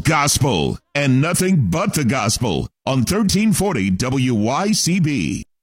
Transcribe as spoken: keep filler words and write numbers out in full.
gospel, and nothing but the gospel on thirteen forty W Y C B.